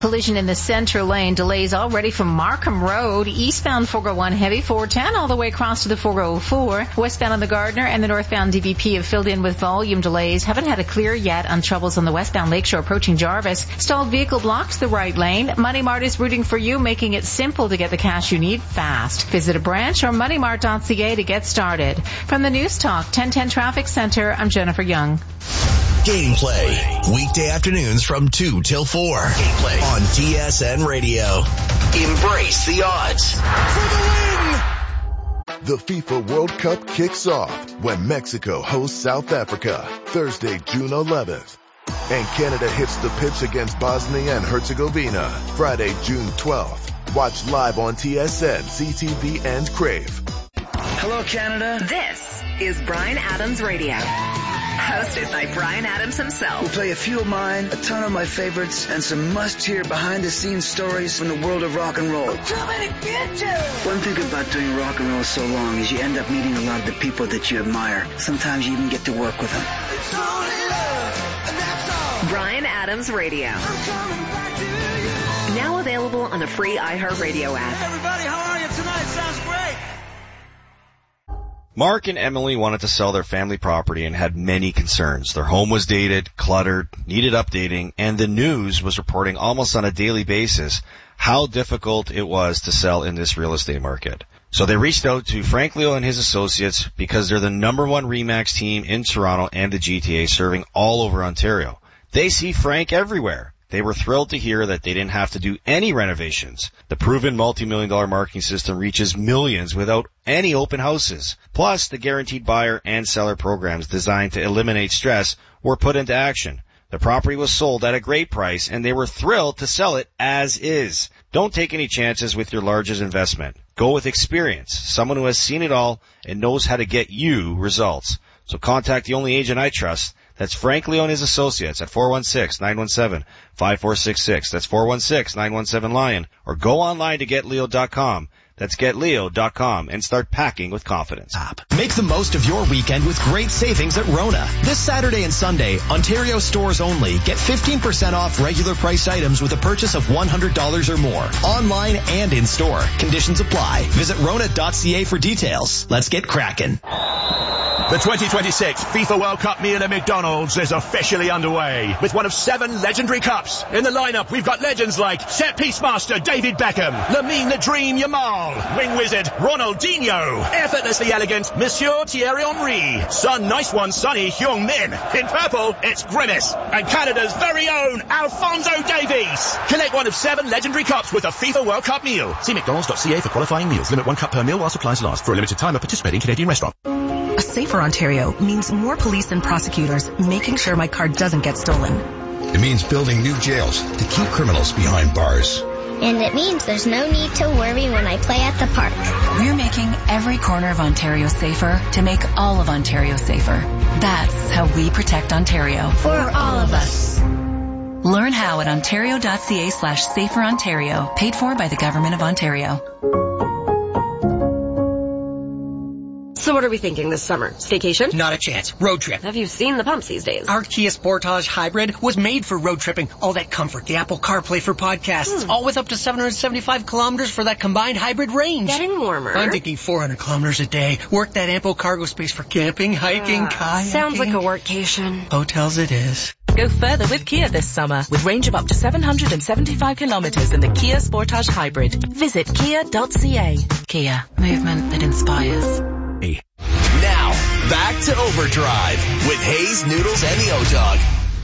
Collision in the center lane. Delays already from Markham Road. Eastbound 401 heavy 410 all the way across to the 404. Westbound on the Gardner and the northbound DVP have filled in with volume delays. Haven't had a clear yet on troubles on the westbound Lakeshore approaching Jarvis. Stalled vehicle blocks the right lane. Money Mart is rooting for you, making it simple to get the cash you need fast. Visit a branch or moneymart.ca to get started. From the News Talk 1010 Traffic Center, I'm Jennifer Young. Gameplay, weekday afternoons from 2 till 4. Gameplay on TSN Radio. Embrace the odds. For the win! The FIFA World Cup kicks off when Mexico hosts South Africa, Thursday, June 11th. And Canada hits the pitch against Bosnia and Herzegovina, Friday, June 12th. Watch live on TSN, CTV, and Crave. Hello, Canada. This is Bryan Adams Radio. Hosted by Bryan Adams himself. We'll play a few of mine, a ton of my favorites, and some must-hear behind-the-scenes stories from the world of rock and roll. I'm coming to get you! One thing about doing rock and roll so long is you end up meeting a lot of the people that you admire. Sometimes you even get to work with them. It's only love, and that's all. Bryan Adams Radio. I'm coming back to you. Now available on the free iHeartRadio app. Hey everybody, how are you tonight? Sounds great. Mark and Emily wanted to sell their family property and had many concerns. Their home was dated, cluttered, needed updating, and the news was reporting almost on a daily basis how difficult it was to sell in this real estate market. So they reached out to Frank Leo and his associates because they're the number one RE/MAX team in Toronto and the GTA, serving all over Ontario. They see Frank everywhere. They were thrilled to hear that they didn't have to do any renovations. The proven multi-million-dollar marketing system reaches millions without any open houses. Plus, the guaranteed buyer and seller programs designed to eliminate stress were put into action. The property was sold at a great price, and they were thrilled to sell it as is. Don't take any chances with your largest investment. Go with experience, someone who has seen it all and knows how to get you results. So contact the only agent I trust. That's Frank Leo and his associates at 416-917-5466. That's 416-917-LION. Or go online to GetLeo.com. That's GetLeo.com and start packing with confidence. Make the most of your weekend with great savings at Rona. This Saturday and Sunday, Ontario stores only. Get 15% off regular priced items with a purchase of $100 or more. Online and in store. Conditions apply. Visit Rona.ca for details. Let's get cracking. The 2026 FIFA World Cup meal at McDonald's is officially underway with one of 7 legendary cups. In the lineup, we've got legends like set-piece master David Beckham, Lamine the Dream Yamal, wing wizard Ronaldinho, effortlessly elegant Monsieur Thierry Henry, Sun Nice One Sonny Heung-min. In purple, it's Grimace, and Canada's very own Alphonso Davies. Collect one of 7 legendary cups with a FIFA World Cup meal. See McDonald's.ca for qualifying meals. Limit 1 cup per meal while supplies last. For a limited time at participating Canadian restaurant. A safer Ontario means more police and prosecutors making sure my car doesn't get stolen. It means building new jails to keep criminals behind bars. And it means there's no need to worry when I play at the park. We're making every corner of Ontario safer to make all of Ontario safer. That's how we protect Ontario. For all of us. Learn how at ontario.ca/saferontario. Paid for by the Government of Ontario. So what are we thinking this summer? Staycation? Not a chance. Road trip. Have you seen the pumps these days? Our Kia Sportage Hybrid was made for road tripping. All that comfort, the Apple CarPlay for podcasts, all with up to 775 kilometers for that combined hybrid range. Getting warmer. I'm thinking 400 kilometers a day. Work that ample cargo space for camping, hiking, kayaking. Sounds like a workcation. Hotels it is. Go further with Kia this summer with range of up to 775 kilometers in the Kia Sportage Hybrid. Visit kia.ca. Kia, movement that inspires. Now, back to Overdrive with Hayes, Noodles, and the O-Dog.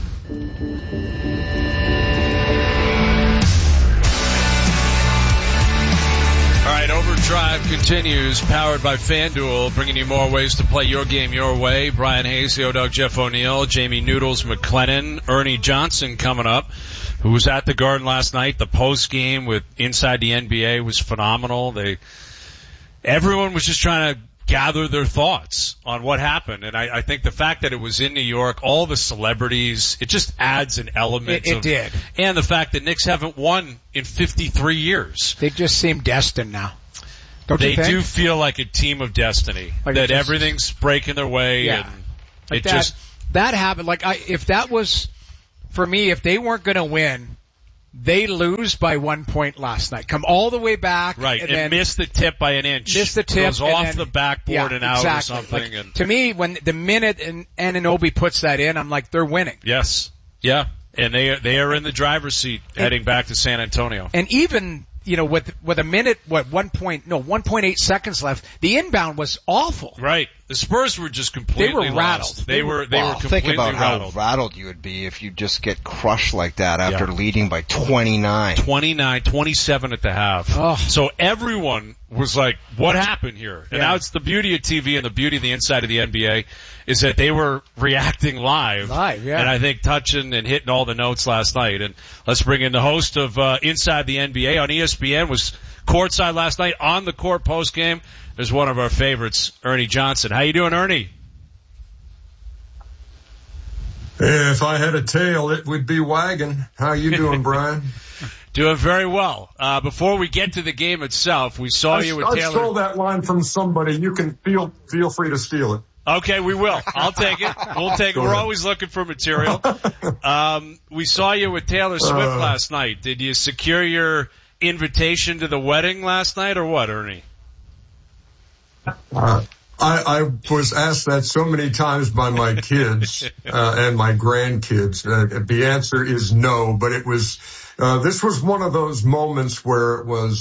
All right, Overdrive continues, powered by FanDuel, bringing you more ways to play your game your way. Brian Hayes, the O-Dog, Jeff O'Neill, Jamie Noodles McLennan, Ernie Johnson coming up, who was at the Garden last night. The post game with Inside the NBA was phenomenal. Everyone was just trying to gather their thoughts on what happened. And I think the fact that it was in New York, all the celebrities, it just adds an element. It did. And the fact that Knicks haven't won in 53 years. They just seem destined now. They do feel like a team of destiny. Like that everything's breaking their way. Yeah. And like it that happened. Like if that was, for me, if they weren't going to win, They lose by 1 point last night. Come all the way back. Right, and then miss the tip by an inch. Miss the tip. Goes off the backboard and out exactly. or something. Like, to me, when the minute Anunoby puts that in, I'm like, they're winning. Yes. Yeah. And they are in the driver's seat heading back to San Antonio. And even, with a minute, 1.8 seconds left, the inbound was awful. Right. The Spurs were just completely rattled. They were completely think about rattled. how rattled you would be if you just get crushed like that after leading by 29. 27 at the half. Oh. So everyone was like, what happened here? And now it's the beauty of TV and the beauty of the inside of the NBA is that they were reacting live. Yeah. And I think touching and hitting all the notes last night. And let's bring in the host of Inside the NBA on ESPN, was courtside last night on the court post game. There's one of our favorites, Ernie Johnson. How you doing, Ernie? Hey, if I had a tail, it would be wagging. How you doing, Brian? Doing very well. Before we get to the game itself, we saw you with Taylor. I stole that line from somebody. You can feel free to steal it. Okay, we will. I'll take it. We'll take it. We're always looking for material. We saw you with Taylor Swift last night. Did you secure your invitation to the wedding last night or what, Ernie? I was asked that so many times by my kids and my grandkids. The answer is no, but it was this was one of those moments where it was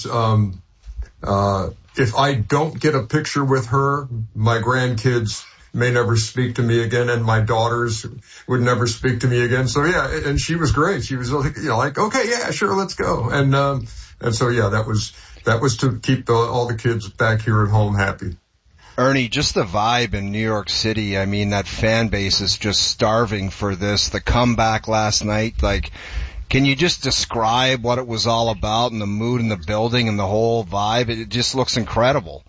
if I don't get a picture with her, my grandkids may never speak to me again, and my daughters would never speak to me again. So yeah, and she was great. She was like, okay, yeah, sure, let's go. And so yeah, that was to keep all the kids back here at home happy. Ernie, just the vibe in New York City. I mean, that fan base is just starving for this. The comeback last night, can you just describe what it was all about and the mood in the building and the whole vibe? It just looks incredible.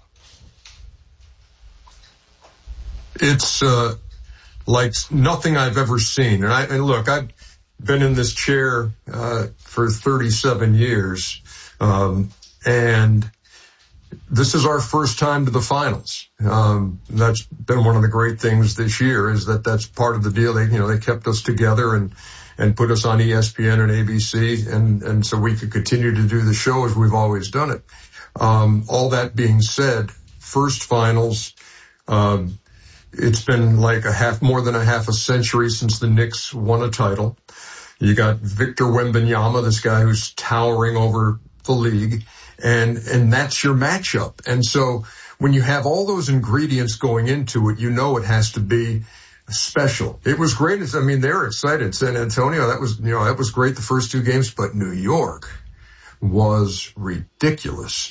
It's like nothing I've ever seen. And look, I've been in this chair for 37 years, and this is our first time to the finals. That's been one of the great things this year, is that's part of the deal. They kept us together and put us on ESPN and ABC, and so we could continue to do the show as we've always done it. All that being said, first finals, it's been like more than a half a century since the Knicks won a title. You got Victor Wembanyama, this guy who's towering over the league, and that's your matchup. And so when you have all those ingredients going into it, it has to be special. It was great. They're excited. San Antonio, that was great the first two games, but New York was ridiculous.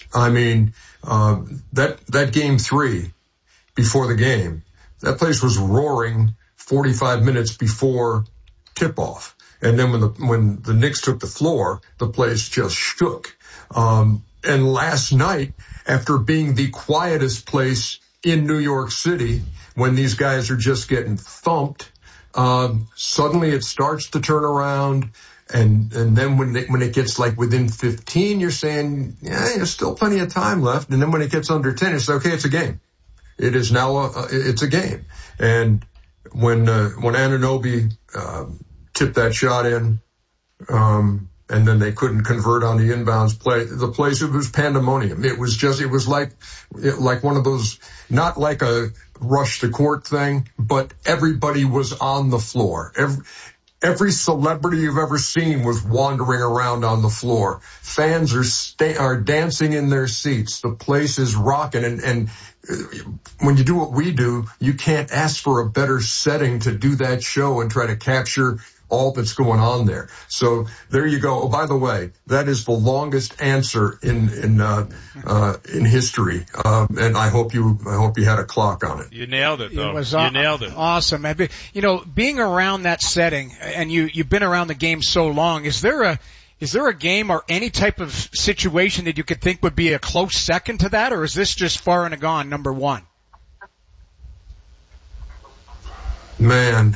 That game 3 before the game, that place was roaring 45 minutes before tip-off. And then when the Knicks took the floor, the place just shook. And last night, after being the quietest place in New York City, when these guys are just getting thumped, suddenly it starts to turn around. And then when it gets within 15, you're saying, yeah, there's still plenty of time left. And then when it gets under 10, it's okay, it's a game. It is now it's a game. And when Anunoby tipped that shot in, and then they couldn't convert on the inbounds play, the place, it was pandemonium. It was like one of those, not like a rush to court thing, but everybody was on the floor. Every celebrity you've ever seen was wandering around on the floor. Fans are dancing in their seats. The place is rocking. And when you do what we do, you can't ask for a better setting to do that show and try to capture all that's going on there. So there you go. Oh, by the way, that is the longest answer in history. And I hope you had a clock on it. You nailed it, though. You nailed it. Awesome. Being around that setting, and you've been around the game so long, is there a game or any type of situation that you could think would be a close second to that, or is this just far and gone, number one? Man,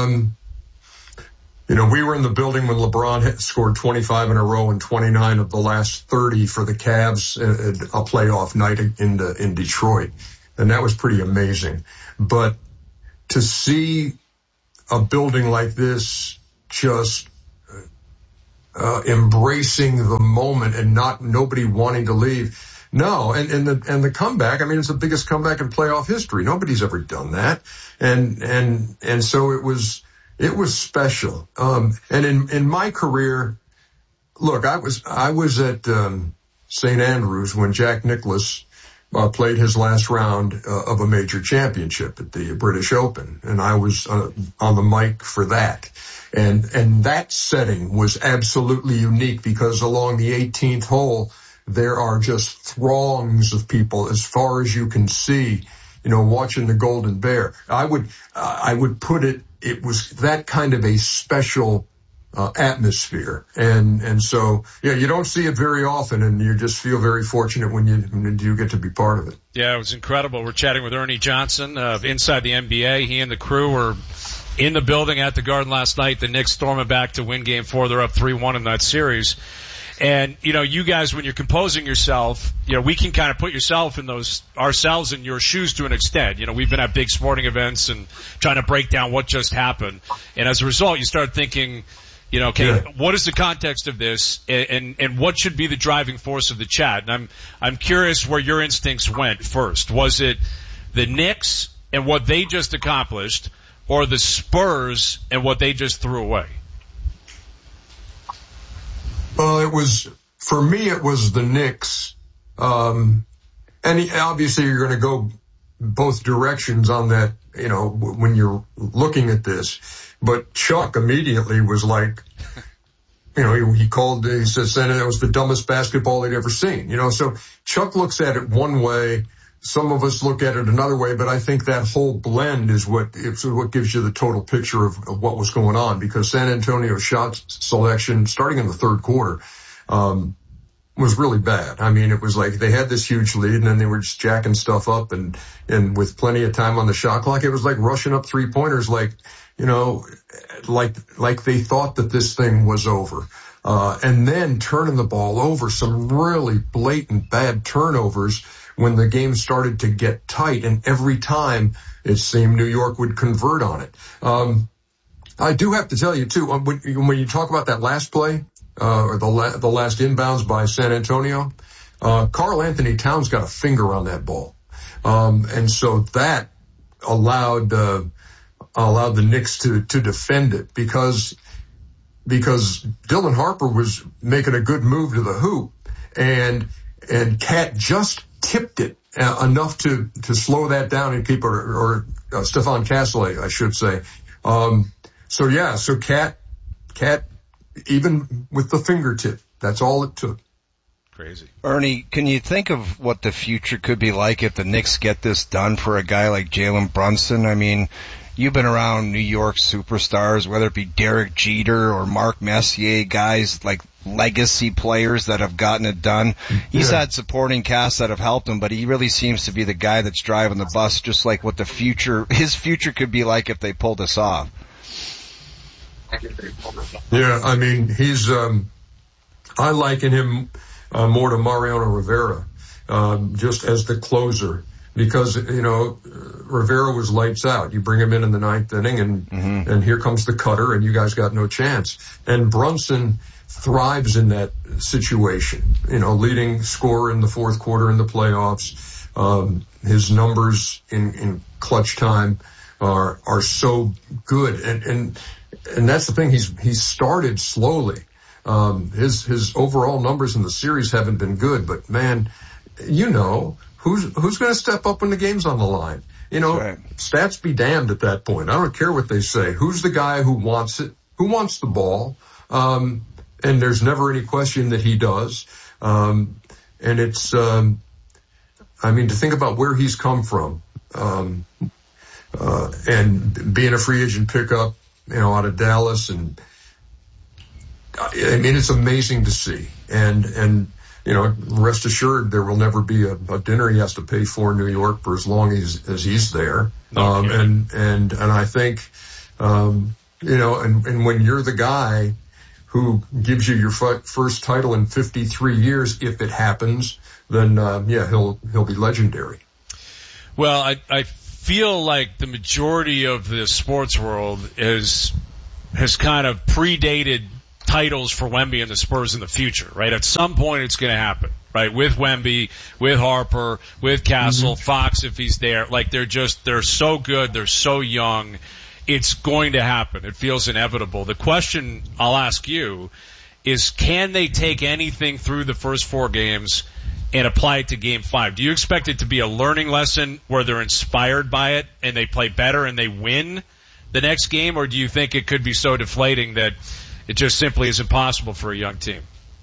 we were in the building when LeBron had scored 25 in a row and 29 of the last 30 for the Cavs, a playoff night in Detroit. And that was pretty amazing. But to see a building like this just, embracing the moment and nobody wanting to leave. No, and the comeback, I mean, it's the biggest comeback in playoff history. Nobody's ever done that. And so it was special. And in my career, look, I was at, St. Andrews when Jack Nicklaus, played his last round of a major championship at the British Open. And I was on the mic for that. And that setting was absolutely unique because along the 18th hole, there are just throngs of people as far as you can see, watching the Golden Bear. I would put it was that kind of a special atmosphere. And so, yeah, you don't see it very often, and you just feel very fortunate when you do get to be part of it. Yeah, it was incredible. We're chatting with Ernie Johnson of Inside the NBA. He and the crew were in the building at the Garden last night. The Knicks storming back to win Game 4. They're up 3-1 in that series. And, you guys, when you're composing yourself, we can kind of put ourselves in your shoes to an extent. We've been at big sporting events and trying to break down what just happened. And as a result, you start thinking, what is the context of this and what should be the driving force of the chat? And I'm curious where your instincts went first. Was it the Knicks and what they just accomplished, or the Spurs and what they just threw away? Well, for me, it was the Knicks. And obviously you're going to go both directions on that, when you're looking at this. But Chuck immediately was like, he said that was the dumbest basketball he'd ever seen. So Chuck looks at it one way. Some of us look at it another way, but I think that whole blend is what gives you the total picture of what was going on, because San Antonio's shot selection starting in the third quarter, was really bad. I mean, it was like they had this huge lead and then they were just jacking stuff up and with plenty of time on the shot clock, it was like rushing up 3-pointers, like they thought that this thing was over. And then turning the ball over, some really blatant bad turnovers when the game started to get tight, and every time it seemed New York would convert on it. I do have to tell you too, when you talk about that last play, or the last inbounds by San Antonio, Karl Anthony Towns got a finger on that ball. And so that allowed the Knicks to defend it because Dylan Harper was making a good move to the hoop, and Cat just tipped it enough to slow that down and keep or Stefan Kassele, I should say. So Cat, even with the fingertip, that's all it took. Crazy. Ernie, can you think of what the future could be like if the Knicks get this done for a guy like Jalen Brunson? I mean, you've been around New York superstars, whether it be Derek Jeter or Mark Messier, guys like legacy players that have gotten it done. He's had supporting casts that have helped him, but he really seems to be the guy that's driving the bus, just like what his future could be like if they pull this off. Yeah, I mean, I liken him more to Mariano Rivera, just as the closer. Because, Rivera was lights out. You bring him in the ninth inning and here comes the cutter and you guys got no chance. And Brunson thrives in that situation, leading scorer in the fourth quarter in the playoffs. His numbers in clutch time are so good. And that's the thing. He's started slowly. His overall numbers in the series haven't been good, but man, who's going to step up when the game's on the line? Right. Stats be damned at that point. I don't care what they say. Who's the guy who wants it? Who wants the ball? And there's never any question that he does. And it's, to think about where he's come from, and being a free agent pickup, out of Dallas. And it's amazing to see. And, rest assured there will never be a dinner he has to pay for in New York for as long as he's there. And I think, and when you're the guy who gives you your first title in 53 years, if it happens, then, he'll be legendary. Well, I feel like the majority of the sports world has kind of predated titles for Wemby and the Spurs in the future, right? At some point it's going to happen, right? With Wemby, with Harper, with Castle, Fox if he's there. Like they're so good, they're so young. It's going to happen. It feels inevitable. The question I'll ask you is, can they take anything through the first 4 games and apply it to Game 5? Do you expect it to be a learning lesson where they're inspired by it and they play better and they win the next game, or do you think it could be so deflating that it just simply is impossible for a young team?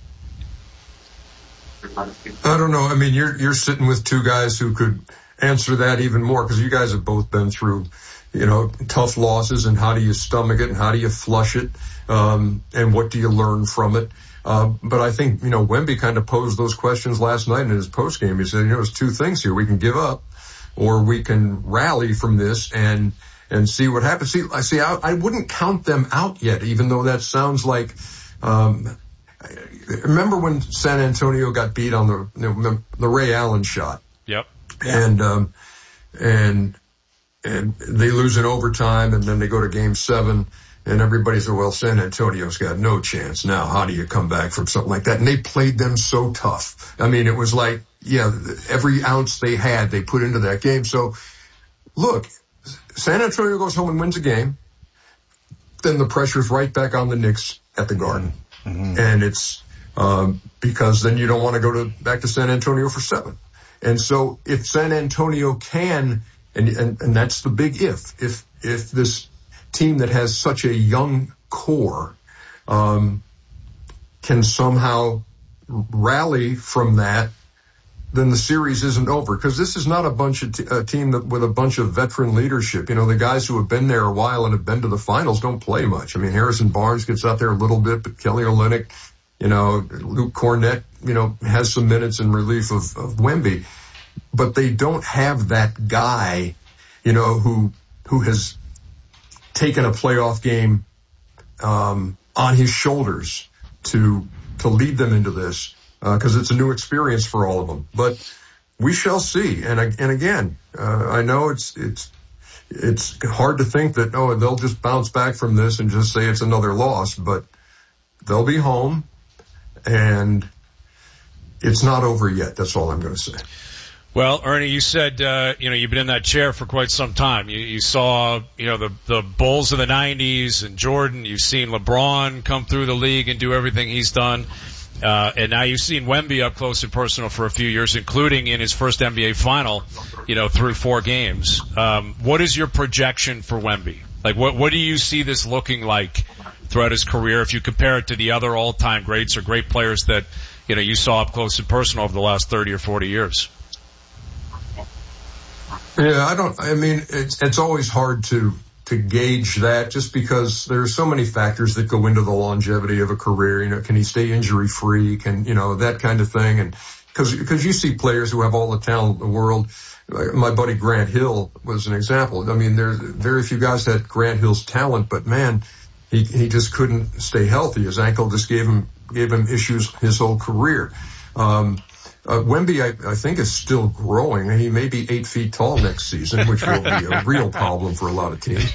I don't know. I mean, you're sitting with 2 guys who could answer that even more, because you guys have both been through, tough losses, and how do you stomach it and how do you flush it, and what do you learn from it. But I think, Wemby kind of posed those questions last night in his post game. He said, there's 2 things here. We can give up, or we can rally from this and see what happens. I wouldn't count them out yet, even though that sounds like, remember when San Antonio got beat on the Ray Allen shot? Yep. And they lose in overtime, and then they go to Game 7, and everybody said, well, San Antonio's got no chance now. How do you come back from something like that? And they played them so tough. I mean, it was like, every ounce they had, they put into that game. So, look, San Antonio goes home and wins a game, then the pressure's right back on the Knicks at the Garden. And it's because then you don't want to go back to San Antonio for 7. And so if San Antonio can, and that's the big if this team that has such a young core can somehow rally from that, then the series isn't over. Because this is not a team with a bunch of veteran leadership. The guys who have been there a while and have been to the finals don't play much. I mean, Harrison Barnes gets out there a little bit, but Kelly Olynyk, Luke Cornett, has some minutes in relief of Wemby. But they don't have that guy, who has taken a playoff game on his shoulders to lead them into this, because it's a new experience for all of them. But we shall see. And again, I know it's hard to think that they'll just bounce back from this and just say it's another loss, but they'll be home, and it's not over yet. That's all I'm going to say. Well, Ernie, you said, you've been in that chair for quite some time. You saw, the Bulls of the 90s and Jordan. You've seen LeBron come through the league and do everything he's done. And now you've seen Wemby up close and personal for a few years, including in his first NBA final, through 4 games. What is your projection for Wemby? Like, what do you see this looking like throughout his career if you compare it to the other all-time greats or great players that, you saw up close and personal over the last 30 or 40 years? Yeah, it's always hard to gauge that, just because there's so many factors that go into the longevity of a career. Can he stay injury free? Can, that kind of thing. And because you see players who have all the talent in the world. My buddy Grant Hill was an example. I mean, there's very few guys that had Grant Hill's talent, but man, he just couldn't stay healthy. His ankle just gave him issues his whole career. Wemby, I think, is still growing, and he may be 8 feet tall next season, which will be a real problem for a lot of teams.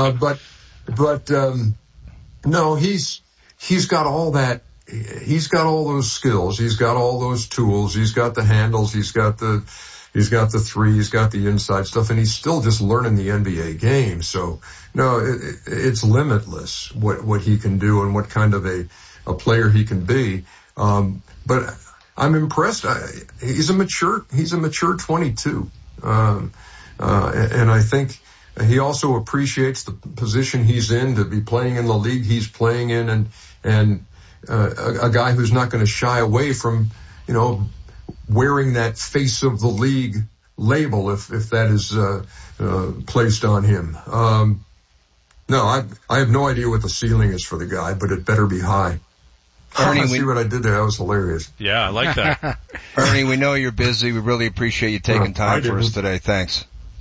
No, he's got all that. He's got all those skills. He's got all those tools. He's got the handles. He's got the three. He's got the inside stuff, and he's still just learning the NBA game. So no, it's limitless what he can do and what kind of a player he can be. But I'm impressed. He's a mature 22. And I think he also appreciates the position he's in, to be playing in the league he's playing in, and a guy who's not going to shy away from, wearing that face of the league label if that is placed on him. No, I have no idea what the ceiling is for the guy, but it better be high. Ernie, see what I did there? That was hilarious. Yeah, I like that. Ernie, we know you're busy. We really appreciate you taking time for us today. Thanks.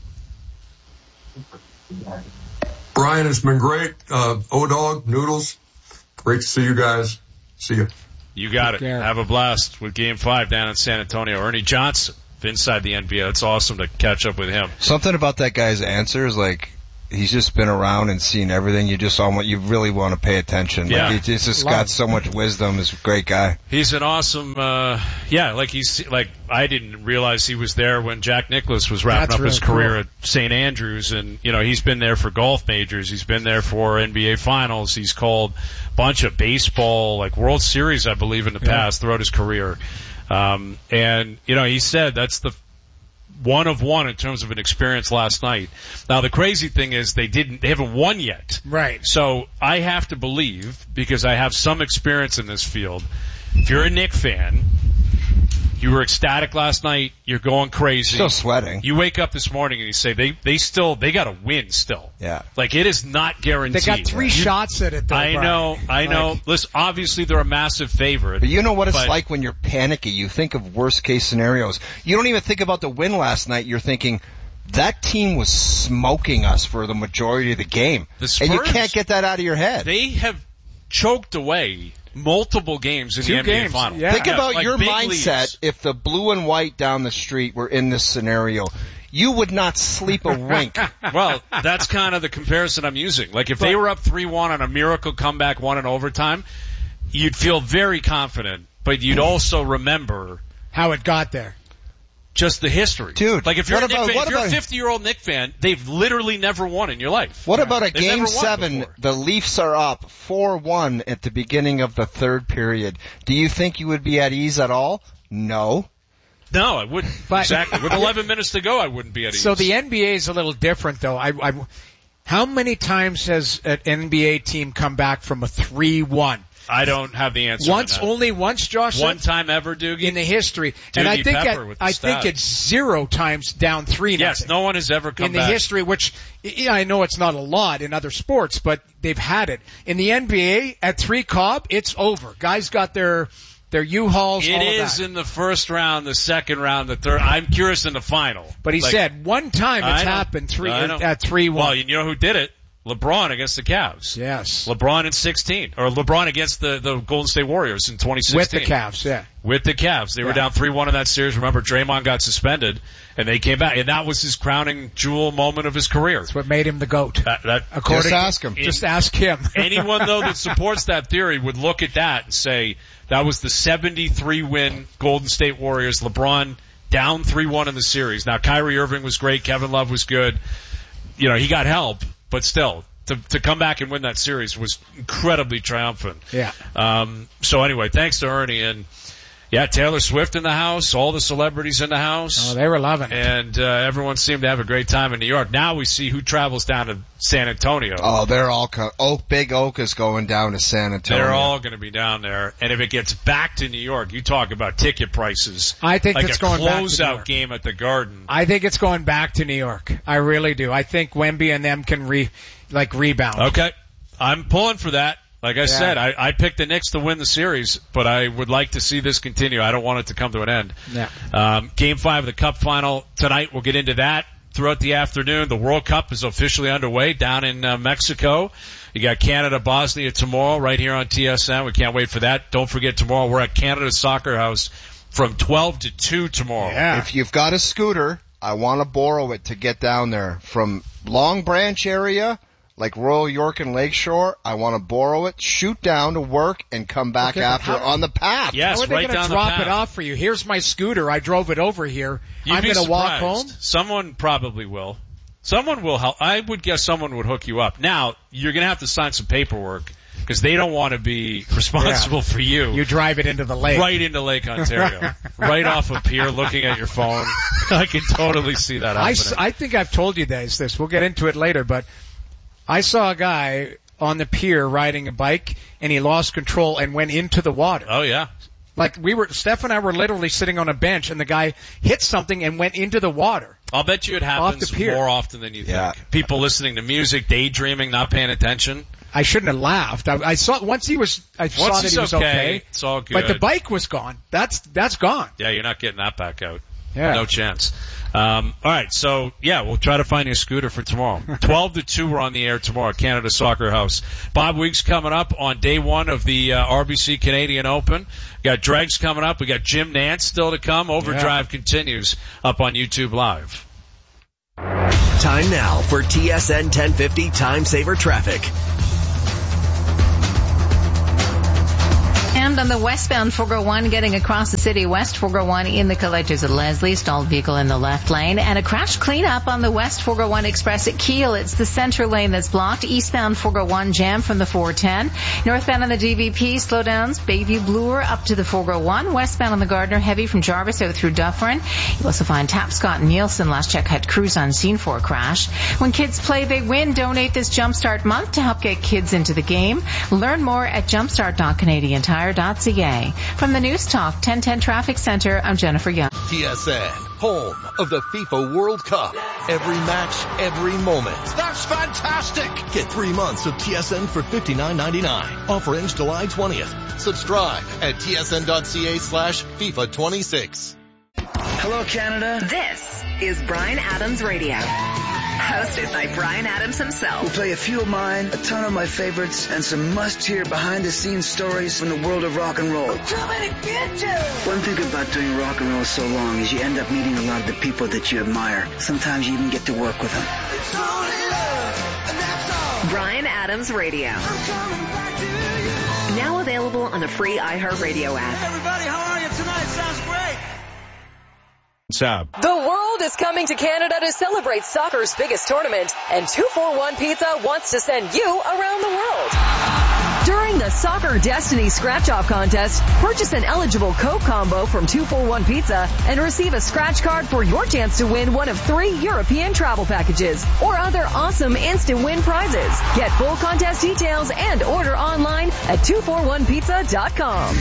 Brian, it's been great. O-Dog, Noodles, great to see you guys. See you. You got it. Have a blast with Game 5 down in San Antonio. Ernie Johnson, inside the NBA. It's awesome to catch up with him. Something about that guy's answers, like, he's just been around and seen everything. You really want to pay attention. Yeah. Like, he's just got so much wisdom. He's a great guy. He's an awesome, I didn't realize he was there when Jack Nicklaus was wrapping up his career at St. Andrews, and, he's been there for golf majors. He's been there for NBA finals. He's called a bunch of baseball, World Series, I believe, in the past throughout his career. He said that's the one of one in terms of an experience last night. Now the crazy thing is they haven't won yet. Right. So I have to believe, because I have some experience in this field, if you're a Knick fan, you were ecstatic last night, you're going crazy. Still sweating. You wake up this morning and you say they gotta win still. Yeah. It is not guaranteed. They got 3 shots at it though. I know. Listen, obviously they're a massive favorite. But you know what it's like when you're panicky. You think of worst case scenarios. You don't even think about the win last night. You're thinking, that team was smoking us for the majority of the game. Spurs, and you can't get that out of your head. They have choked away multiple games in the NBA Finals. Yeah. Think about your mindset leads. if the blue and white down the street were in this scenario. You would not sleep a wink. Well, that's kind of the comparison I'm using. If they were up 3-1 on a miracle comeback, won in overtime, you'd feel very confident, but you'd also remember how it got there. Just the history. Dude, if you're a 50-year-old Knick fan, they've literally never won in your life. What about Game 7? The Leafs are up 4-1 at the beginning of the third period. Do you think you would be at ease at all? No. No, I wouldn't. Exactly. With 11 minutes to go, I wouldn't be at ease. So the NBA is a little different, though. How many times has an NBA team come back from a 3-1? I don't have the answer. Only once, Josh. One time ever, Doogie? In the history. Doogie and I think it's 0 times down 3-0. Yes, no one has ever come back. In the history, which, I know it's not a lot in other sports, but they've had it. In the NBA, at 3 Cobb, it's over. Guys got their U-Hauls, all of that. It is in the first round, the second round, the third. I'm curious in the final. But he said one time it's happened at 3-1. Well, you know who did it? LeBron against the Cavs. Yes. LeBron in 16. Or LeBron against the Golden State Warriors in 2016. With the Cavs, yeah. With the Cavs. They were down 3-1 in that series. Remember, Draymond got suspended, and they came back. And that was his crowning jewel moment of his career. That's what made him the GOAT. Just ask him. Just ask him. Anyone, though, that supports that theory would look at that and say, that was the 73-win Golden State Warriors. LeBron down 3-1 in the series. Now, Kyrie Irving was great. Kevin Love was good. He got help. But still, to come back and win that series was incredibly triumphant. Yeah. So anyway, thanks to Ernie. And, Taylor Swift in the house, all the celebrities in the house. Oh, they were loving it. And everyone seemed to have a great time in New York. Now we see who travels down to San Antonio. Oh, they're all Big Oak is going down to San Antonio. They're all going to be down there. And if it gets back to New York, you talk about ticket prices. I think it's going back to New York. Like a closeout game at the Garden. I think it's going back to New York. I really do. I think Wemby and them can rebound. Okay. I'm pulling for that. Like I said, I picked the Knicks to win the series, but I would like to see this continue. I don't want it to come to an end. Yeah. Game 5 of the Cup final tonight. We'll get into that throughout the afternoon. The World Cup is officially underway down in Mexico. You got Canada, Bosnia tomorrow right here on TSN. We can't wait for that. Don't forget tomorrow we're at Canada Soccer House from 12 to 2 tomorrow. Yeah. If you've got a scooter, I want to borrow it to get down there from Long Branch area, like Royal York and Lakeshore. I want to borrow it, shoot down to work, and come back after on the path. Yes, how are they going to drop it off for you? Here's my scooter. I drove it over here. I'm going to walk home. Someone probably will. Someone will help. I would guess someone would hook you up. Now, you're going to have to sign some paperwork because they don't want to be responsible for you. You drive it into the lake. Right into Lake Ontario. Right off a pier looking at your phone. I can totally see that happening. I think I've told you guys this. We'll get into it later, but I saw a guy on the pier riding a bike, and he lost control and went into the water. Oh, yeah. Steph and I were literally sitting on a bench, and the guy hit something and went into the water. I'll bet you it happens more often than you think. People listening to music, daydreaming, not paying attention. I shouldn't have laughed. I saw once he was. I saw that he was okay. It's all good. But the bike was gone. That's gone. Yeah, you're not getting that back out. Yeah. No chance. All right, so we'll try to find you a scooter for tomorrow. 12 to 2, we're on the air tomorrow at Canada Soccer House. Bob Weeks coming up on day 1 of the RBC Canadian Open. We got Dregs coming up. We got Jim Nantz still to come. Overdrive continues up on YouTube Live. Time now for TSN 1050 Time Saver Traffic. And on the westbound 401 getting across the city west 401 in the collectors at Leslie, stalled vehicle in the left lane, and a crash cleanup on the west 401 express at Kiel. It's the center lane that's blocked. Eastbound 401 jam from the 410. Northbound on the DVP slowdowns Bayview Bloor up to the 401. Westbound on the Gardner heavy from Jarvis out through Dufferin. You'll also find Tapscott and Nielsen. Last check had crews on scene for a crash. When kids play, they win. Donate this Jumpstart month to help get kids into the game. Learn more at jumpstart.canadiantire.ca. From the News Talk 1010 Traffic Center, I'm Jennifer Young. TSN, home of the FIFA World Cup. Every match, every moment. That's fantastic! Get 3 months of TSN for $59.99. Offer ends July 20th. Subscribe at tsn.ca/FIFA26. Hello, Canada. This is Bryan Adams Radio. Hosted by Bryan Adams himself. We'll play a few of mine, a ton of my favorites, and some must-hear behind-the-scenes stories from the world of rock and roll. Too many bitches! One thing about doing rock and roll so long is you end up meeting a lot of the people that you admire. Sometimes you even get to work with them. It's only love, and that's all. Bryan Adams Radio. I'm coming back to you. Now available on the free iHeartRadio app. Hey, everybody, how are you tonight? Sounds great. The world is coming to Canada to celebrate soccer's biggest tournament, and 241 Pizza wants to send you around the world. During the Soccer Destiny Scratch-Off Contest, purchase an eligible Coke combo from 241 Pizza and receive a scratch card for your chance to win one of 3 European travel packages or other awesome instant win prizes. Get full contest details and order online at 241pizza.com.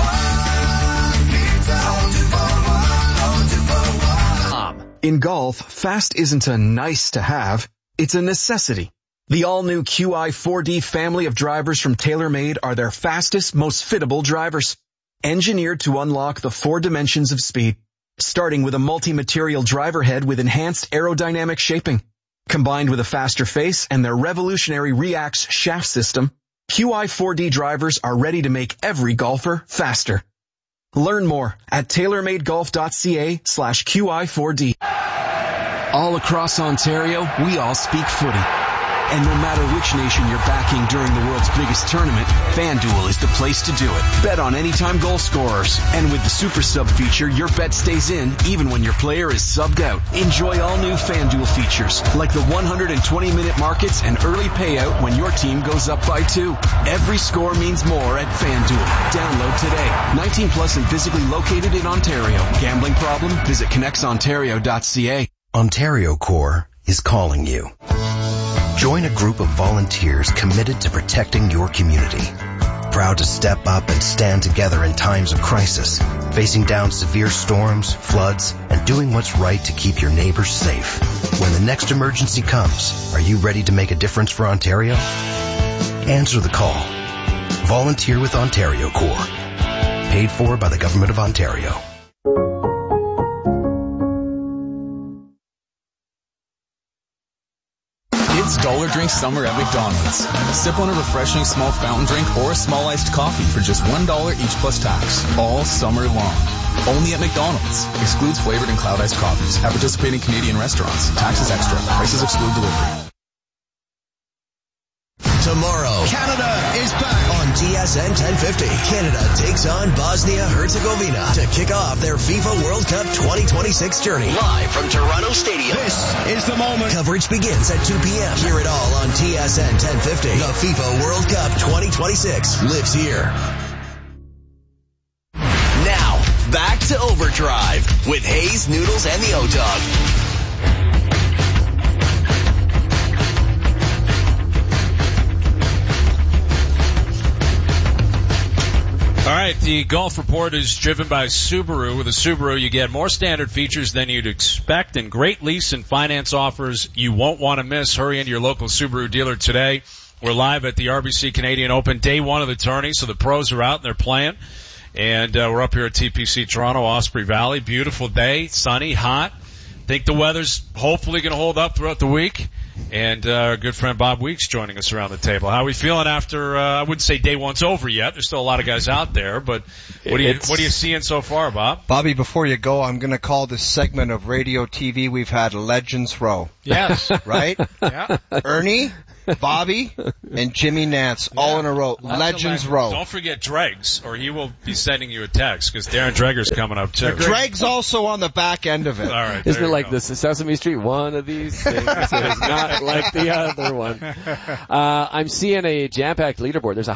In golf, fast isn't a nice to have, it's a necessity. The all-new QI4D family of drivers from TaylorMade are their fastest, most fittable drivers. Engineered to unlock the 4 dimensions of speed, starting with a multi-material driver head with enhanced aerodynamic shaping. Combined with a faster face and their revolutionary Reax shaft system, QI4D drivers are ready to make every golfer faster. Learn more at tailormadegolf.ca/QI4D. All across Ontario, we all speak footy. And no matter which nation you're backing during the world's biggest tournament, FanDuel is the place to do it. Bet on anytime goal scorers. And with the Super Sub feature, your bet stays in even when your player is subbed out. Enjoy all new FanDuel features, like the 120-minute markets and early payout when your team goes up by 2. Every score means more at FanDuel. Download today. 19 plus and physically located in Ontario. Gambling problem? Visit connectsontario.ca. Ontario Corps is calling you. Join a group of volunteers committed to protecting your community. Proud to step up and stand together in times of crisis, facing down severe storms, floods, and doing what's right to keep your neighbors safe. When the next emergency comes, are you ready to make a difference for Ontario? Answer the call. Volunteer with Ontario Corps. Paid for by the Government of Ontario. It's Dollar Drink Summer at McDonald's. Sip on a refreshing small fountain drink or a small iced coffee for just $1 each plus tax, all summer long. Only at McDonald's. Excludes flavored and cloud iced coffees at participating Canadian restaurants. Taxes extra. Prices exclude delivery. Tomorrow, Canada is back on TSN 1050. Canada takes on Bosnia-Herzegovina to kick off their FIFA World Cup 2026 journey. Live from Toronto Stadium. This is the moment. Coverage begins at 2 p.m. Hear it all on TSN 1050. The FIFA World Cup 2026 lives here. Now, back to Overdrive with Hayes, Noodles, and the O-Dog. All right, the Golf Report is driven by Subaru. With a Subaru, you get more standard features than you'd expect and great lease and finance offers you won't want to miss. Hurry into your local Subaru dealer today. We're live at the RBC Canadian Open, day 1 of the tourney, so the pros are out and they're playing. And we're up here at TPC Toronto, Osprey Valley. Beautiful day, sunny, hot. Think the weather's hopefully going to hold up throughout the week. And our good friend Bob Weeks joining us around the table. How are we feeling after, I wouldn't say day one's over yet. There's still a lot of guys out there, but what are you seeing so far, Bob? Bobby, before you go, I'm going to call this segment of radio TV we've had Legends Row. Yes. Right? Yeah. Ernie, Bobby, and Jimmy Nance all in a row. Legends Row. Don't forget Dregs, or he will be sending you a text, because Darren Dreger's coming up too. Dregs also on the back end of it. All right. Isn't it like this Sesame Street? One of these things is not like the other one. I'm seeing a jam-packed leaderboard. There's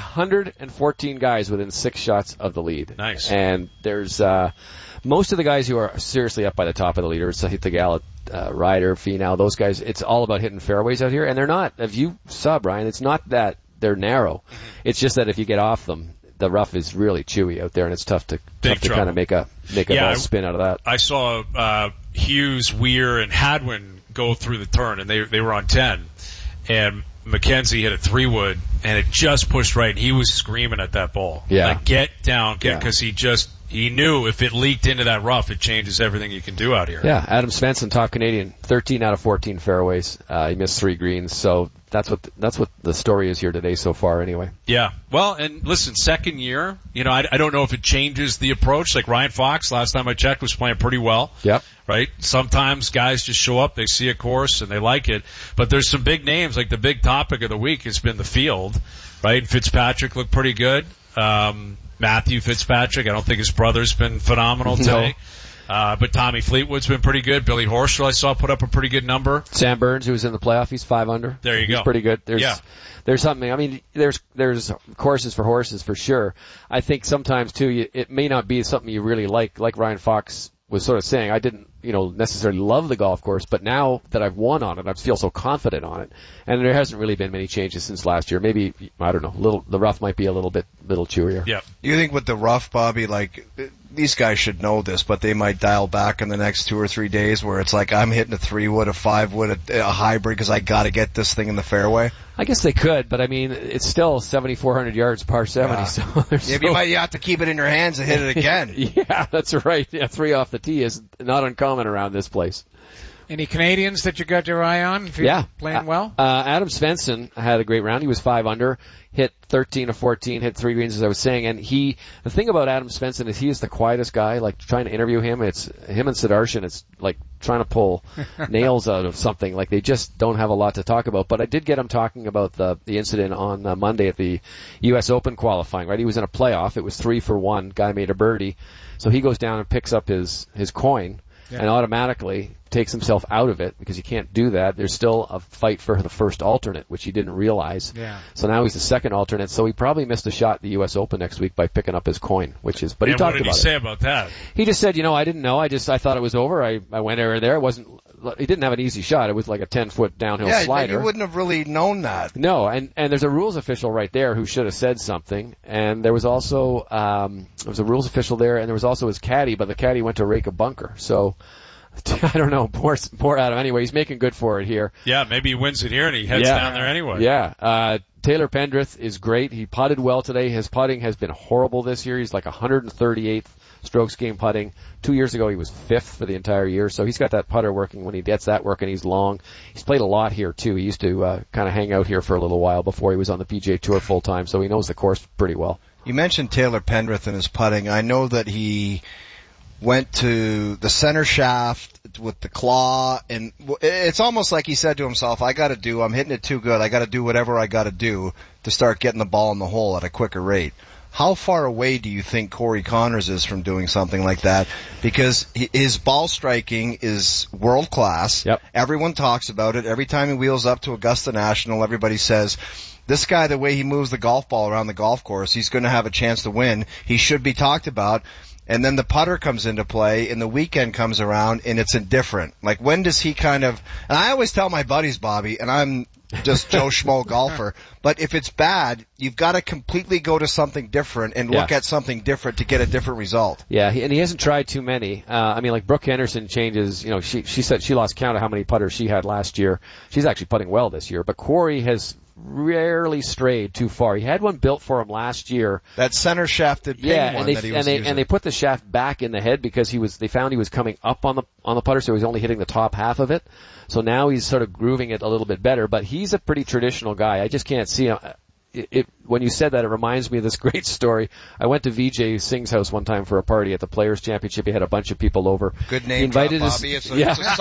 114 guys within 6 shots of the lead. Nice. And there's most of the guys who are seriously up by the top of the leader. Sahith Theegala, Ryder, Finau, those guys, it's all about hitting fairways out here. And they're not, if you saw, Brian, it's not that they're narrow. It's just that if you get off them, the rough is really chewy out there, and it's tough to kind of make a ball spin out of that. I saw Hughes, Weir, and Hadwin go through the turn, and they were on 10. And Mackenzie hit a 3-wood, and it just pushed right, and he was screaming at that ball. Yeah. Like, get down, because he knew if it leaked into that rough, it changes everything you can do out here. Yeah, Adam Svensson, top Canadian, 13 out of 14 fairways. He missed 3 greens, so that's what the story is here today so far anyway. Yeah. Well, and listen, second year, I don't know if it changes the approach. Like Ryan Fox, last time I checked, was playing pretty well. Yep. Right? Sometimes guys just show up, they see a course, and they like it. But there's some big names, like the big topic of the week has been the field, right? Fitzpatrick looked pretty good. Matthew Fitzpatrick, I don't think his brother's been phenomenal today. But Tommy Fleetwood's been pretty good. Billy Horschel, I saw, put up a pretty good number. Sam Burns, who was in the playoff, he's 5 under. There you go. He's pretty good. There's something, I mean, there's courses for horses for sure. I think sometimes too, it may not be something you really like Ryan Fox was sort of saying. I didn't, necessarily love the golf course, but now that I've won on it, I feel so confident on it. And there hasn't really been many changes since last year. Maybe, I don't know, the rough might be a little chewier. Yeah. You think with the rough, Bobby, like, these guys should know this, but they might dial back in the next 2 or 3 days where it's like, I'm hitting a 3-wood, a 5-wood, a hybrid because I gotta get this thing in the fairway? I guess they could, but I mean, it's still 7,400 yards par 70, you have to keep it in your hands and hit it again. Yeah, that's right. Yeah, 3 off the tee is not uncommon around this place. Any Canadians that you got your eye on? Playing well? Adam Svensson had a great round. He was 5 under, hit 13 of 14, hit 3 greens, as I was saying. And the thing about Adam Svensson is he is the quietest guy. Like, trying to interview him, it's him and Sudarshan, it's like trying to pull nails out of something. Like, they just don't have a lot to talk about. But I did get him talking about the incident on Monday at the U.S. Open qualifying, right? He was in a playoff. It was 3 for 1. Guy made a birdie. So he goes down and picks up his coin. Yeah. And automatically takes himself out of it because you can't do that. There's still a fight for the first alternate, which he didn't realize. Yeah. So now he's the second alternate. So he probably missed a shot at the U.S. Open next week by picking up his coin, but he talked about it. What did he say about that? He just said, I didn't know. I thought it was over. I went over there. He didn't have an easy shot. It was like a 10-foot downhill slider. Yeah, you wouldn't have really known that. No, and there's a rules official right there who should have said something. And there was also, there was a rules official there, and there was also his caddy, but the caddy went to rake a bunker. So, I don't know. Poor Adam. Anyway, he's making good for it here. Yeah, maybe he wins it here and he heads down there anyway. Yeah. Taylor Pendrith is great. He putted well today. His putting has been horrible this year. He's like 138th strokes game putting. 2 years ago, he was 5th for the entire year. So he's got that putter working. When he gets that working, he's long. He's played a lot here too. He used to kind of hang out here for a little while before he was on the PGA Tour full time. So he knows the course pretty well. You mentioned Taylor Pendrith and his putting. I know that he went to the center shaft with the claw, and it's almost like he said to himself, I'm hitting it too good. I got to do whatever I got to do to start getting the ball in the hole at a quicker rate. How far away do you think Corey Connors is from doing something like that? Because his ball striking is world class. Yep. Everyone talks about it. Every time he wheels up to Augusta National, everybody says, this guy, the way he moves the golf ball around the golf course, he's going to have a chance to win. He should be talked about. And then the putter comes into play, and the weekend comes around, and it's indifferent. Like, when does he and I always tell my buddies, Bobby, and I'm just Joe Schmo golfer, but if it's bad, you've got to completely go to something different and look at something different to get a different result. Yeah, and he hasn't tried too many. Like Brooke Henderson changes, she said she lost count of how many putters she had last year. She's actually putting well this year, but Corey has rarely strayed too far. He had one built for him last year. That center shafted pin one that he was using. And they put the shaft back in the head because they found he was coming up on the putter, so he was only hitting the top half of it. So now he's sort of grooving it a little bit better, but he's a pretty traditional guy. I just can't see him. When you said that, it reminds me of this great story. I went to Vijay Singh's house one time for a party at the Players Championship. He had a bunch of people over. Good name drop, Bobby. It's a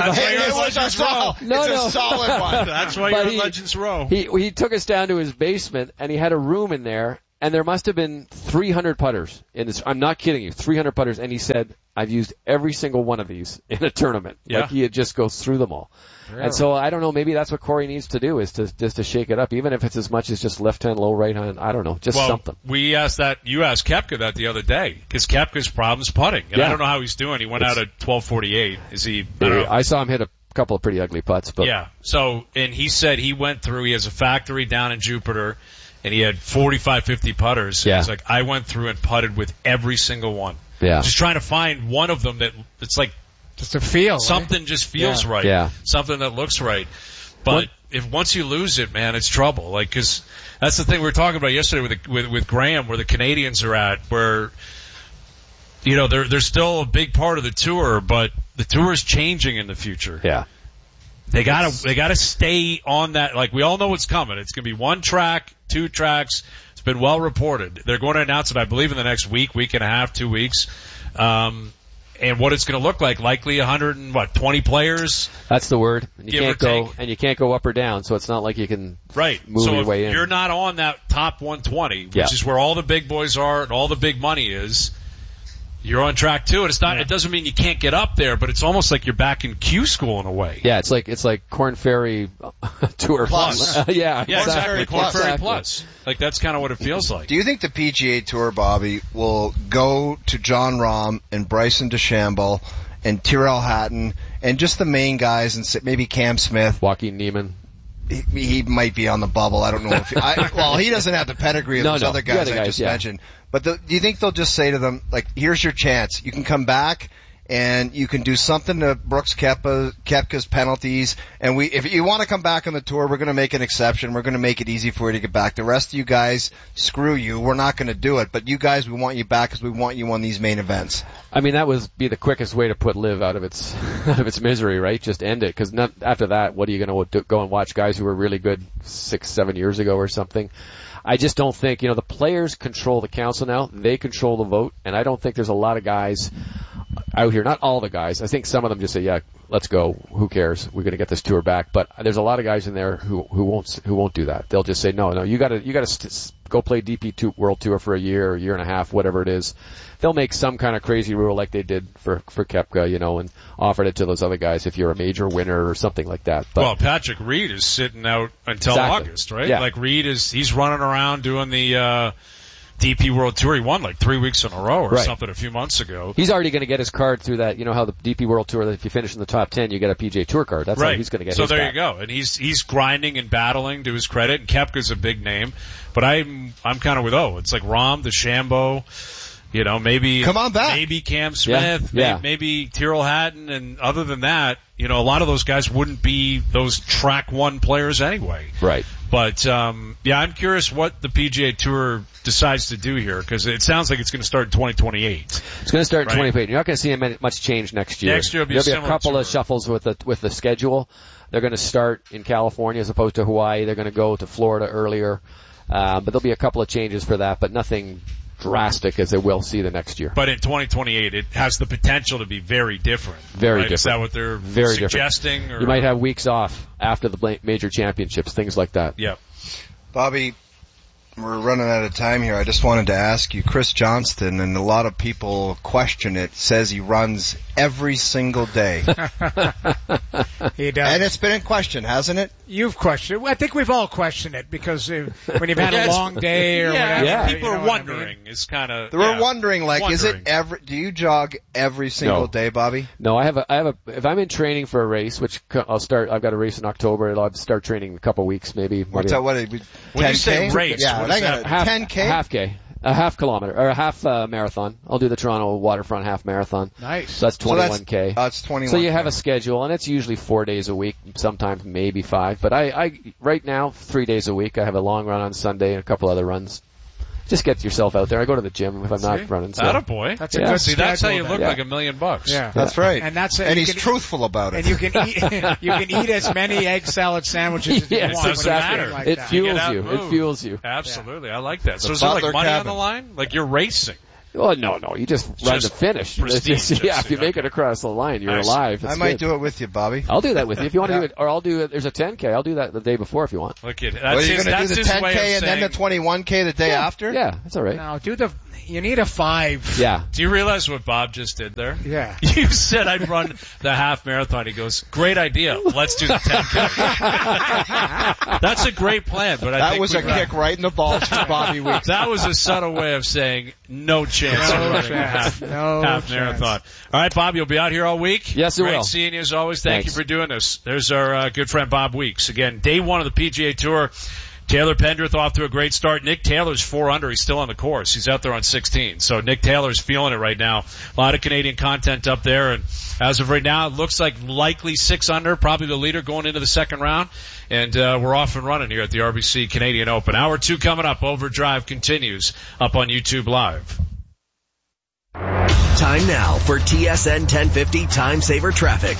solid one. That's why you're in Legends Row. He took us down to his basement, and he had a room in there, and there must have been 300 putters in this. I'm not kidding you, 300 putters. And he said, I've used every single one of these in a tournament. Yeah. Like he just goes through them all. And so I don't know, maybe that's what Corey needs to do, is to shake it up, even if it's as much as just left hand, low right hand. I don't know, just something. You asked Koepka that the other day, because Koepka's problem's putting. And I don't know how he's doing. He went out at 12:48. Is he? I saw him hit a couple of pretty ugly putts, but. Yeah. So, and he said he went through, he has a factory down in Jupiter, and he had 45, 50 putters. Yeah. He's like, I went through and putted with every single one. Yeah. Just trying to find one of them it's like, just a feel. Something right? just feels right. Yeah. Something that looks right. But once you lose it, man, it's trouble. Like, cause that's the thing we were talking about yesterday with Graham, where the Canadians are at, where, you know, they're still a big part of the tour, but the tour is changing in the future. Yeah. They gotta stay on that. Like, we all know what's coming. It's gonna be 1 track, 2 tracks. It's been well reported. They're going to announce it, I believe, in the next week and a half, 2 weeks. And what it's going to look like, likely 20 players. That's the word. And you can't go up or down, so it's not like you can move your way in. You're not on that top 120, which is where all the big boys are and all the big money is. You're on track 2, and it's not. It doesn't mean you can't get up there, but it's almost like you're back in Q school in a way. Yeah, it's like Korn Ferry Tour Plus. Exactly. Korn Ferry Plus. Like, that's kind of what it feels like. Do you think the PGA Tour, Bobby, will go to Jon Rahm and Bryson DeChambeau and Tyrrell Hatton and just the main guys, and maybe Cam Smith, Joaquin Niemann? He might be on the bubble. I don't know if he doesn't have the pedigree of those other guys I just mentioned. But do you think they'll just say to them, like, here's your chance. You can come back and you can do something to Brooks Koepka's penalties. And if you want to come back on the tour, we're going to make an exception. We're going to make it easy for you to get back. The rest of you guys, screw you. We're not going to do it. But you guys, we want you back because we want you on these main events. I mean, that would be the quickest way to put LIV out of its misery, right? Just end it. Because after that, what are you going to go and watch guys who were really good 6-7 years ago or something? I just don't think, the players control the council now. They control the vote. And I don't think there's a lot of guys out here, not all the guys. I think some of them just say, yeah, let's go. Who cares? We're going to get this tour back. But there's a lot of guys in there who won't do that. They'll just say, no, you got to go play DP World Tour for a year or a year and a half, whatever it is. They'll make some kind of crazy rule like they did for Koepka, and offered it to those other guys if you're a major winner or something like that. But, Patrick Reed is sitting out until August, right? Yeah. Like, he's running around doing the DP World Tour. He won like 3 weeks in a row or something a few months ago. He's already going to get his card through that. You know how the DP World Tour, if you finish in the top 10, you get a PGA Tour card. That's how he's going to get his So there back. you go. And he's grinding and battling, to his credit. And Koepka's a big name. But I'm kind of with it's like Rahm, DeChambeau, maybe come on back. Maybe Cam Smith, maybe Tyrrell Hatton, and other than that, a lot of those guys wouldn't be those track 1 players anyway. Right. But I'm curious what the PGA Tour decides to do here, because it sounds like it's going to start in 2028. It's going to start in 2028. You're not going to see much change next year. Next year will be There'll be a couple of shuffles with the schedule. They're going to start in California as opposed to Hawaii. They're going to go to Florida earlier. But there'll be a couple of changes for that, but nothing drastic as they will see the next year. But in 2028, it has the potential to be very different. Very different. Is that what they're suggesting? Or? You might have weeks off after the major championships, things like that. Yeah. Bobby, we're running out of time here. I just wanted to ask you, Chris Johnston, and a lot of people question it, says he runs every single day. He does. And it's been in question, hasn't it? You've questioned it. I think we've all questioned it, because when you've had a long day or whatever. People are wondering. It's kind of... We're wondering, is it do you jog every single day, Bobby? No, if I'm in training for a race, which I've got a race in October, I'll start training in a couple of weeks, maybe. What's that, when you say race, yeah, what is that? 10K? Half K. A half kilometer, or a half marathon. I'll do the Toronto Waterfront Half Marathon. Nice. So that's 21K. That's 21K. So you have a schedule, and it's usually 4 days a week, sometimes maybe 5. But I right now, 3 days a week. I have a long run on Sunday and a couple other runs. Just get yourself out there. I go to the gym if I'm not running. So. Attaboy. That's a good See, that's how you look Yeah. like $1 million. Yeah. That's right. And that's and he's truthful about it. And you can eat as many egg salad sandwiches as you Yes, want. exactly. Like It that. fuels you. It fuels you. Absolutely. I like that. The So is there like Butler money cabin. on the line? Like you're racing? Oh, no. You just run Just the finish. prestige, If you make it across the line, you're alive. I might do it with you, Bobby. I'll do that with you if you want to do it, or I'll do it. There's a 10K. I'll do that the day before if you want. Look at it. Well, That's you're his, going to that's do the his way of 10K and then saying, the 21K the day after? Yeah, that's all right. No, you need a 5. Yeah. Do you realize what Bob just did there? Yeah. You said I'd run the half marathon. He goes, great idea. Let's do the 10K. That's a great plan, but I think that was a kick right in the balls for Bobby Weeks. That was a subtle way of saying no chance of running a half marathon. All right, Bob, you'll be out here all week. Yes, it Great will. seeing you as always. Thank Thanks. you for doing this. There's our good friend Bob Weeks. Again, day 1 of the PGA Tour. Taylor Pendrith off to a great start. Nick Taylor's 4 under. He's still on the course. He's out there on 16. So Nick Taylor's feeling it right now. A lot of Canadian content up there. And as of right now, it looks like likely 6 under, probably the leader going into the second round. And we're off and running here at the RBC Canadian Open. Hour 2 coming up. Overdrive continues up on YouTube Live. Time now for TSN 1050 Time Saver Traffic.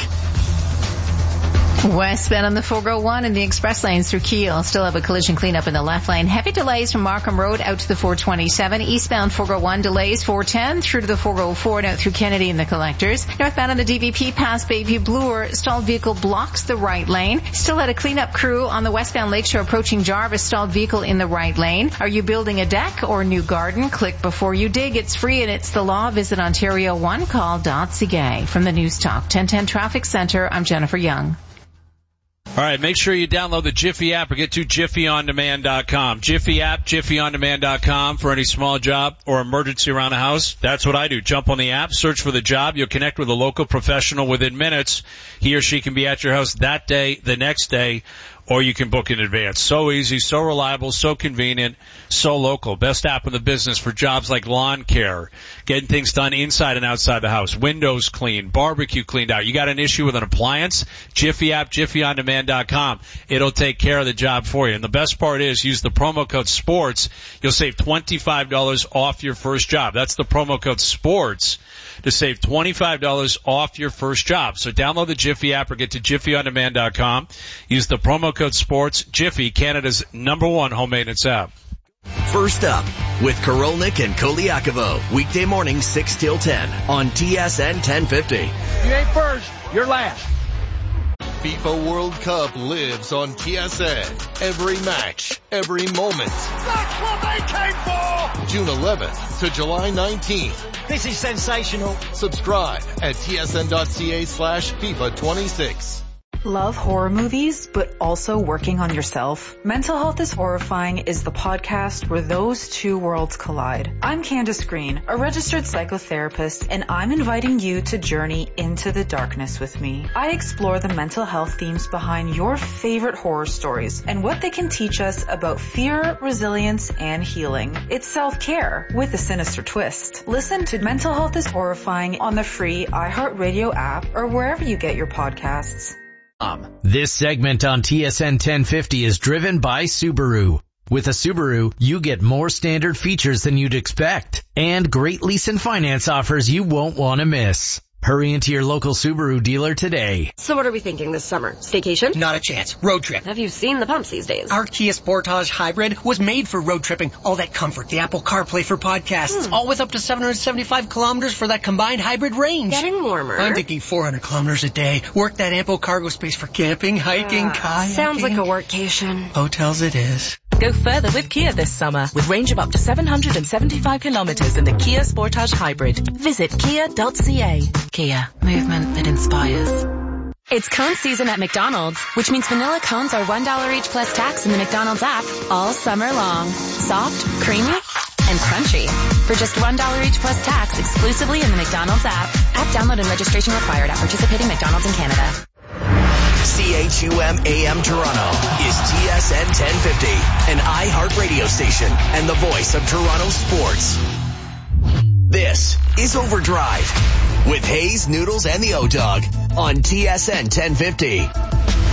Westbound on the 401 and the express lanes through Kiel still have a collision cleanup in the left lane. Heavy delays from Markham Road out to the 427. Eastbound 401 delays 410 through to the 404 and out through Kennedy and the collectors. Northbound on the DVP past Bayview Bloor, stalled vehicle blocks the right lane. Still had a cleanup crew on the westbound Lakeshore approaching Jarvis, stalled vehicle in the right lane. Are you building a deck or new garden? Click before you dig. It's free and it's the law. Visit OntarioOneCall.ca. From the News Talk 1010 Traffic Center, I'm Jennifer Young. All right, make sure you download the Jiffy app or get to JiffyOnDemand.com. Jiffy app, JiffyOnDemand.com for any small job or emergency around the house. That's what I do. Jump on the app, search for the job. You'll connect with a local professional within minutes. He or she can be at your house that day, the next day, or you can book in advance. So easy, so reliable, so convenient, so local. Best app in the business for jobs like lawn care, getting things done inside and outside the house, windows cleaned, barbecue cleaned out. You got an issue with an appliance? Jiffy app, JiffyOnDemand.com. It'll take care of the job for you. And the best part is use the promo code SPORTS. You'll save $25 off your first job. That's the promo code SPORTS to save $25 off your first job. So download the Jiffy app or get to JiffyOnDemand.com. Use the promo code SPORTS. Jiffy, Canada's #1 home maintenance app. First up, with Korolnik and Koliakovo, weekday morning 6 till 10 on TSN 1050. You ain't first, you're last. FIFA World Cup lives on TSN. Every match, every moment. That's what they came for! June 11th to July 19th. This is sensational. Subscribe at tsn.ca/FIFA26. Love horror movies, but also working on yourself? Mental Health is Horrifying is the podcast where those two worlds collide. I'm Candace Green, a registered psychotherapist, and I'm inviting you to journey into the darkness with me. I explore the mental health themes behind your favorite horror stories and what they can teach us about fear, resilience, and healing. It's self-care with a sinister twist. Listen to Mental Health is Horrifying on the free iHeartRadio app or wherever you get your podcasts. This segment on TSN 1050 is driven by Subaru. With a Subaru, you get more standard features than you'd expect and great lease and finance offers you won't want to miss. Hurry into your local Subaru dealer today. So what are we thinking this summer? Staycation? Not a chance. Road trip. Have you seen the pumps these days? Our Kia Sportage Hybrid was made for road tripping. All that comfort, the Apple CarPlay for podcasts, all with up to 775 kilometers for that combined hybrid range. Getting warmer. I'm thinking 400 kilometers a day. Work that ample cargo space for camping, hiking, kayaking. Sounds like a workcation. Hotels it is. Go further with Kia this summer with range of up to 775 kilometers in the Kia Sportage Hybrid. Visit kia.ca. Kia, movement that inspires. It's cone season at McDonald's, which means vanilla cones are $1 each plus tax in the McDonald's app all summer long. Soft, creamy, and crunchy. For just $1 each plus tax exclusively in the McDonald's app. App download and registration required at participating McDonald's in Canada. CHUM AM Toronto is TSN 1050, an iHeart radio station and the voice of Toronto sports. This is Overdrive with Hayes, Noodles, and the O-Dog on TSN 1050.